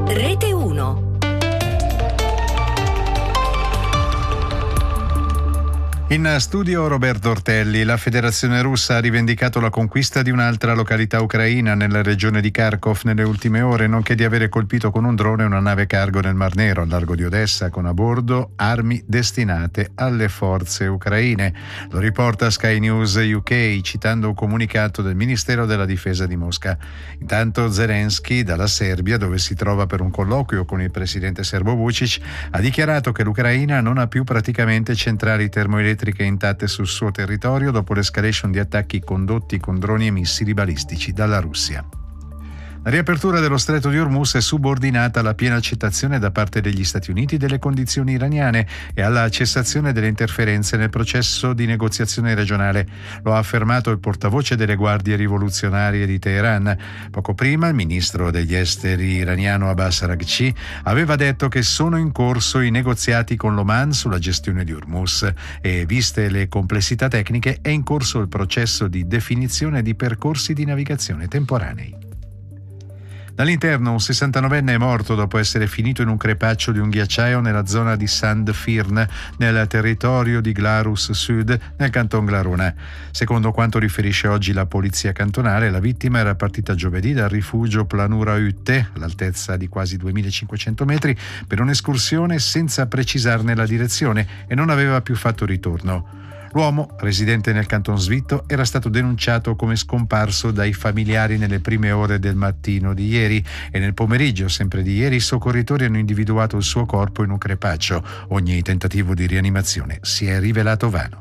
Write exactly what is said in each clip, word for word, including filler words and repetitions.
Rete uno. In studio Roberto Ortelli. La Federazione Russa ha rivendicato la conquista di un'altra località ucraina nella regione di Kharkov nelle ultime ore, nonché di avere colpito con un drone una nave cargo nel Mar Nero al largo di Odessa con a bordo armi destinate alle forze ucraine. Lo riporta Sky News U K citando un comunicato del Ministero della Difesa di Mosca. Intanto Zelensky, dalla Serbia, dove si trova per un colloquio con il presidente serbo Vučić, ha dichiarato che l'Ucraina non ha più praticamente centrali termoelettriche intatte sul suo territorio dopo l'escalation di attacchi condotti con droni e missili balistici dalla Russia. La riapertura dello stretto di Hormuz è subordinata alla piena accettazione da parte degli Stati Uniti delle condizioni iraniane e alla cessazione delle interferenze nel processo di negoziazione regionale. Lo ha affermato il portavoce delle guardie rivoluzionarie di Teheran. Poco prima il ministro degli esteri iraniano Abbas Araghchi aveva detto che sono in corso i negoziati con l'Oman sulla gestione di Hormuz e, viste le complessità tecniche, è in corso il processo di definizione di percorsi di navigazione temporanei. Dall'interno un sessantanovenne è morto dopo essere finito in un crepaccio di un ghiacciaio nella zona di Sandfirn, nel territorio di Glarus Sud, nel canton Glaruna. Secondo quanto riferisce oggi la polizia cantonale, la vittima era partita giovedì dal rifugio Planura Hütte, all'altezza di quasi duemilacinquecento metri, per un'escursione senza precisarne la direzione e non aveva più fatto ritorno. L'uomo, residente nel canton Svitto, era stato denunciato come scomparso dai familiari nelle prime ore del mattino di ieri e nel pomeriggio, sempre di ieri, i soccorritori hanno individuato il suo corpo in un crepaccio. Ogni tentativo di rianimazione si è rivelato vano.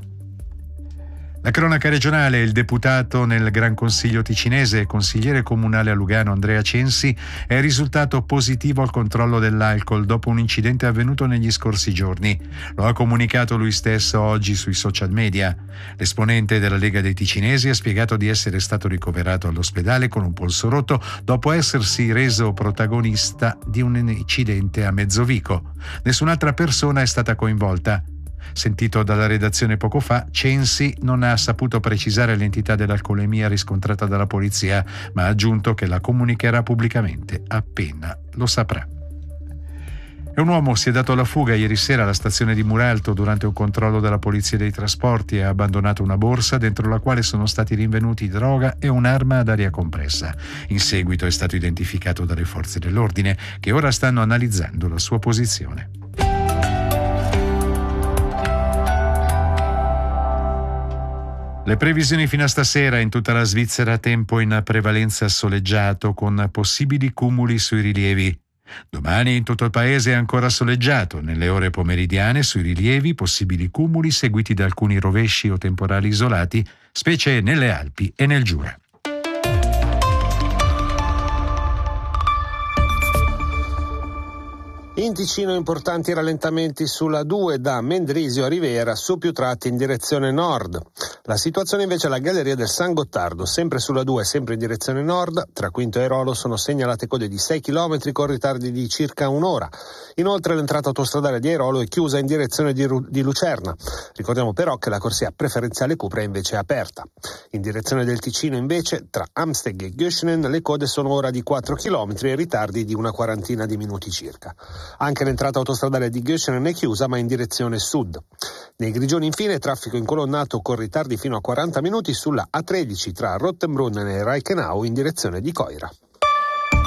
La cronaca regionale: il deputato nel Gran Consiglio ticinese e consigliere comunale a Lugano Andrea Censi è risultato positivo al controllo dell'alcol dopo un incidente avvenuto negli scorsi giorni. Lo ha comunicato lui stesso oggi sui social media. L'esponente della Lega dei Ticinesi ha spiegato di essere stato ricoverato all'ospedale con un polso rotto dopo essersi reso protagonista di un incidente a Mezzovico. Nessun'altra persona è stata coinvolta. Sentito dalla redazione poco fa, Censi non ha saputo precisare l'entità dell'alcolemia riscontrata dalla polizia, ma ha aggiunto che la comunicherà pubblicamente appena lo saprà. E un uomo si è dato alla fuga ieri sera alla stazione di Muralto durante un controllo della polizia dei trasporti e ha abbandonato una borsa dentro la quale sono stati rinvenuti droga e un'arma ad aria compressa. In seguito è stato identificato dalle forze dell'ordine, che ora stanno analizzando la sua posizione. Le previsioni fino a stasera: in tutta la Svizzera tempo in prevalenza soleggiato con possibili cumuli sui rilievi. Domani in tutto il paese è ancora soleggiato, nelle ore pomeridiane sui rilievi possibili cumuli seguiti da alcuni rovesci o temporali isolati, specie nelle Alpi e nel Giura. In Ticino importanti rallentamenti sulla due da Mendrisio a Rivera, su più tratti in direzione nord. La situazione invece alla galleria del San Gottardo, sempre sulla due, sempre in direzione nord, tra Quinto e Airolo sono segnalate code di sei chilometri con ritardi di circa un'ora. Inoltre l'entrata autostradale di Airolo è chiusa in direzione di, Ru- di Lucerna. Ricordiamo però che la corsia preferenziale Cupra è invece aperta. In direzione del Ticino invece, tra Amsteg e Göschenen, le code sono ora di quattro chilometri e ritardi di una quarantina di minuti circa. Anche l'entrata autostradale di Göschenen è chiusa, ma in direzione sud. Nei Grigioni infine traffico incolonnato con ritardi fino a quaranta minuti sulla A tredici tra Rottenbrunnen e Reichenau in direzione di Coira.